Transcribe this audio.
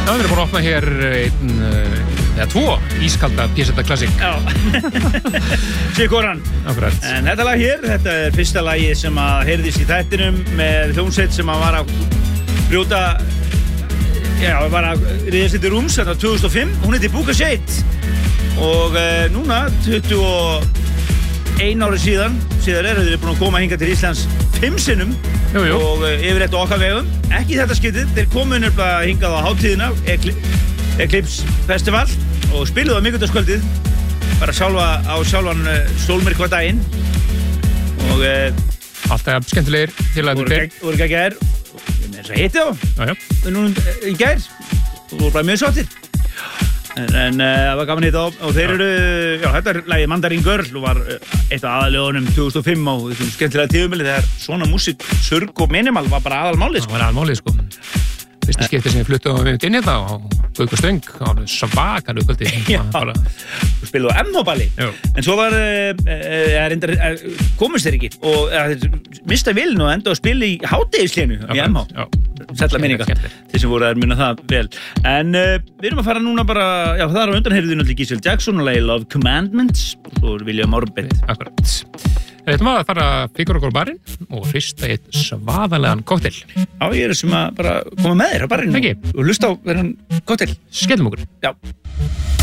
Já, við erum búin að opna hér tvo ískalda P-setta klassik. Já. Sikoran. Akkurat. En þetta lag hér, þetta fyrsta lagi sem að heyrðist í þættinum með hljómsveit sem að var að brjóta, var að riðast til rúms, þetta var 2005. Hún heiti Búka Shade og núna, 21 ári síðan eru þeir búin að koma hingað til Íslands 5 sinnum. Jú. Og yfirleitt á okkar vegum. Ekki þetta skiptið, þeir komu nefnilega hingað á hátíðina, Eclipse Festival og spiluðu á miðvikudagskvöldið bara sjálfan stólmyrkva daginn og alltaf skemmtilegir til að voru geggjaðir með þess að hitti á núna í gær og voru bara mjög sáttir en það var gaman hitta á og þeir eru, þetta lagið Mandarin Girl og var eitt af aðalögunum 2005 á þessum skemmtilega tíðumili þegar svona músík, surg og minimal var bara aðalmálið Það var aðalmálið Fyrsta skipti sem við fluttum við inn í þetta og Gaukustöng á svakar uppöldi. Já, og spiluðu á MH-balli. En svo var, komist þeir ekki og mista vilnu og enda að spila í hádegislénu í MH. Sælla minninga, þeir sem voru að muna það vel. En við erum að fara núna bara, það er á undan heyrðu náttúrulega Giselle Jackson og lagi Love Commandments og William Orbit. Akkurat. Við ætlum að fara að fikra okkur á barinn og hrista eitt svaðalegan kokteil. Já, ég er sem að bara koma með þér á barinn og hlusta á hverjan kokteil. Skellum okkur. Já.